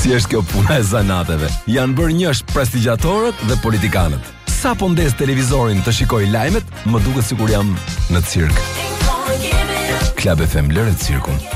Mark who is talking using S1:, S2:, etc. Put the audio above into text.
S1: Si është kjo puna e zanateve? Janë bërë njësh prestigiatorët dhe politikanët. Sa po ndes televizorin të shikoj lajmet, më duket sikur jam në cirk. Club FM, lëre cirkun.